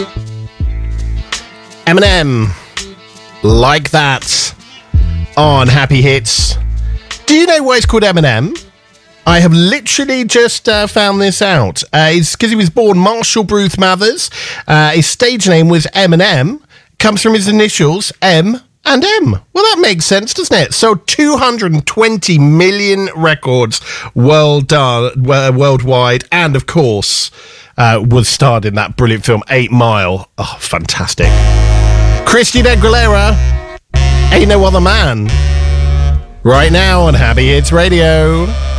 Eminem, Like That, on Happy Hits. Do you know why it's called Eminem? I have literally just found this out. It's because he was born Marshall Bruce Mathers. His stage name was Eminem. Comes from his initials, M and M. Well, that makes sense, doesn't it? So 220 million records worldwide, and of course, was starred in that brilliant film 8 Mile. Oh, fantastic. Christina Aguilera, Ain't No Other Man. Right now on Happy Hits Radio.